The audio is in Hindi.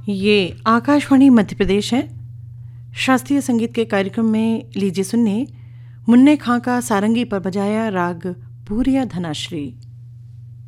ये आकाशवाणी मध्य प्रदेश है। शास्त्रीय संगीत के कार्यक्रम में लीजिए सुनने मुन्ने खां का सारंगी पर बजाया राग पूरिया धनाश्री।